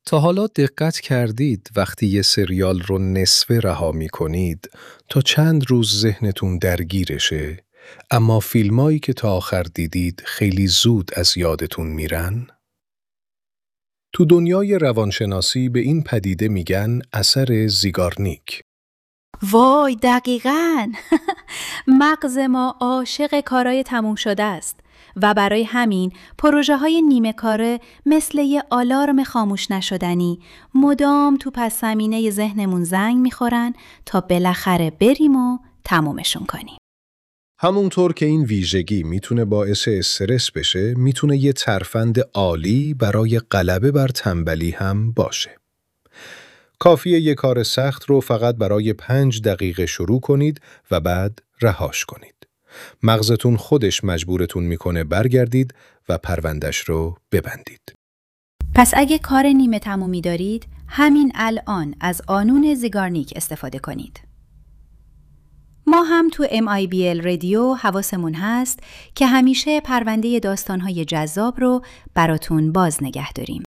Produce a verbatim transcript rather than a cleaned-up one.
تا حالا دقت کردید وقتی یه سریال رو نصفه رها می کنید تا چند روز ذهنتون درگیرشه، اما فیلمایی که تا آخر دیدید خیلی زود از یادتون میرن؟ تو دنیای روانشناسی به این پدیده میگن اثر زیگارنیک. وای دقیقاً. مغز ما عاشق کارای تموم شده است و برای همین پروژه های نیمه کاره مثل یه آلارم خاموش نشدنی مدام تو پس زمینه ذهنمون زنگ میخورن تا بالاخره بریم و تمومشون کنیم. همونطور که این ویژگی میتونه باعث استرس بشه، میتونه یه ترفند عالی برای غلبه بر تنبلی هم باشه. کافیه یه کار سخت رو فقط برای پنج دقیقه شروع کنید و بعد رهاش کنید. مغزتون خودش مجبورتون میکنه برگردید و پروندش رو ببندید. پس اگه کار نیمه تمومی دارید، همین الان از قانون زیگارنیک استفاده کنید. ما هم تو ام آی بی ال رادیو حواسمون هست که همیشه پرونده داستان‌های جذاب رو براتون باز نگه داریم.